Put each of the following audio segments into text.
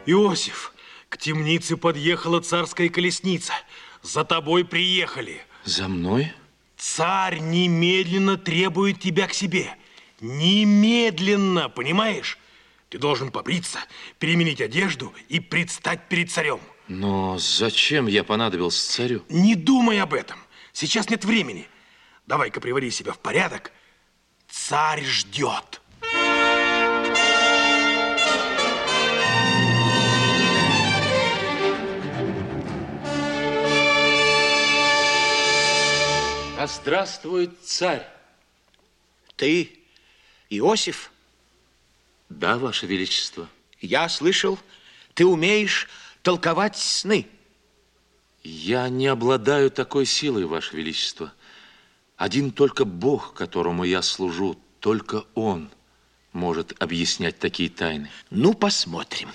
Иосиф, к темнице подъехала царская колесница. За тобой приехали. За мной? Царь немедленно требует тебя к себе. Немедленно, понимаешь? Ты должен побриться, переменить одежду и предстать перед царем. Но зачем я понадобился царю? Не думай об этом. Сейчас нет времени. Давай-ка приводи себя в порядок. Царь ждет. Да здравствует царь. Ты Иосиф? Да, Ваше Величество. Я слышал, ты умеешь толковать сны. Я не обладаю такой силой, Ваше Величество. Один только Бог, которому я служу, только Он может объяснять такие тайны. Ну, посмотрим.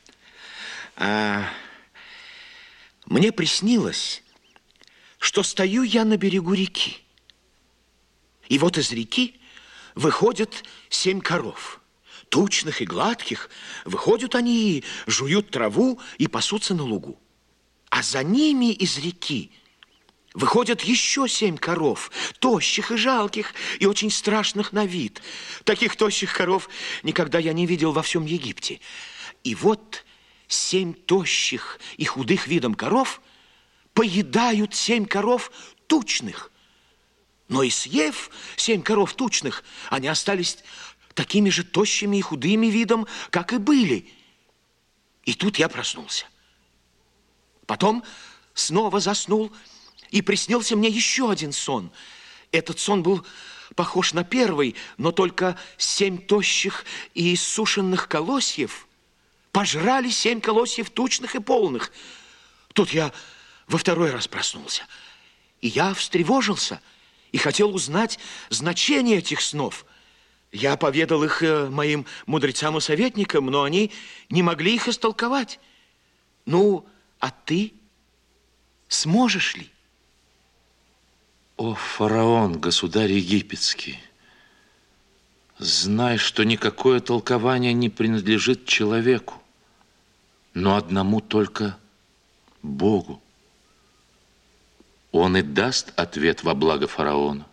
Мне приснилось, что стою я на берегу реки. И вот из реки выходят 7 коров. Тучных и гладких. Выходят они, жуют траву и пасутся на лугу. А за ними из реки выходят еще 7 коров, тощих и жалких, и очень страшных на вид. Таких тощих коров никогда я не видел во всем Египте. И вот 7 тощих и худых видом коров поедают 7 коров тучных. Но и съев 7 коров тучных, они остались такими же тощими и худыми видом, как и были. И тут я проснулся. Потом снова заснул, и приснился мне еще один сон. Этот сон был похож на первый, но только 7 тощих и иссушенных колосьев пожрали 7 колосьев тучных и полных. Тут я во второй раз проснулся. И я встревожился и хотел узнать значение этих снов. Я поведал их моим мудрецам и советникам, но они не могли их истолковать. Ну, а ты сможешь ли? О, фараон, государь египетский, знай, что никакое толкование не принадлежит человеку, но одному только Богу. Он и даст ответ во благо фараону.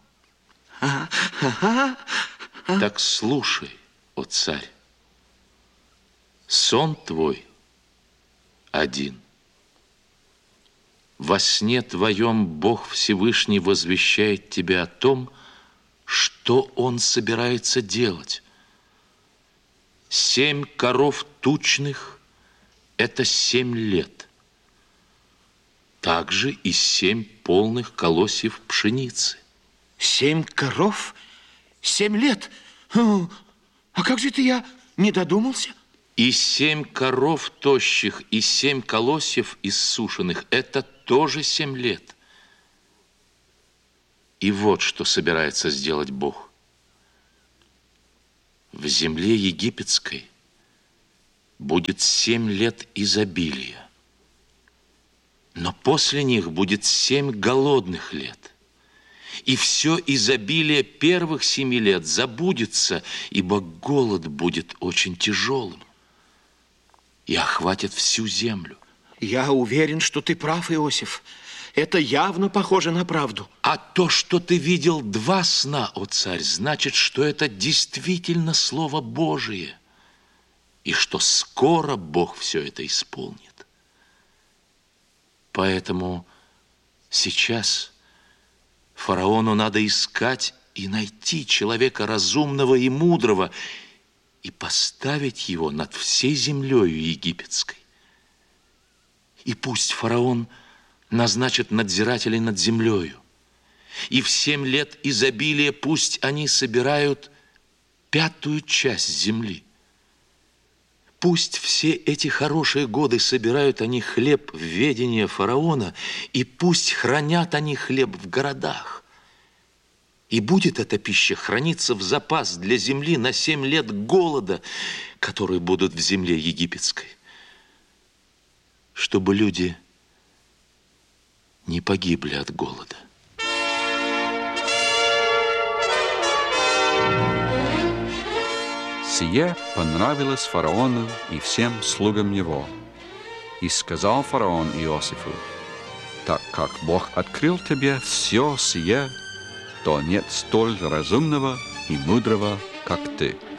Так слушай, о царь, сон твой один. Во сне твоем Бог Всевышний возвещает тебе о том, что Он собирается делать. 7 коров тучных – это 7 лет. Также и 7 полных колосьев пшеницы. 7 коров? 7 лет? А как же это я не додумался? И 7 коров тощих, и 7 колосьев иссушенных – это тоже 7 лет. И вот что собирается сделать Бог. В земле египетской будет 7 лет изобилия, но после них будет 7 голодных лет. И все изобилие первых 7 лет забудется, ибо голод будет очень тяжелым и охватит всю землю. Я уверен, что ты прав, Иосиф. Это явно похоже на правду. А то, что ты видел 2 сна, о царь, значит, что это действительно Слово Божие, и что скоро Бог все это исполнит. Поэтому сейчас фараону надо искать и найти человека разумного и мудрого и поставить его над всей землею египетской. И пусть фараон назначит надзирателей над землею. И в 7 лет изобилия пусть они собирают 5-ю часть земли. Пусть все эти хорошие годы собирают они хлеб в ведение фараона, и пусть хранят они хлеб в городах. И будет эта пища храниться в запас для земли на 7 лет голода, которые будут в земле египетской, чтобы люди не погибли от голода. Сие понравилось фараону и всем слугам его. И сказал фараон Иосифу: так как Бог открыл тебе все сие, то нет столь разумного и мудрого, как ты.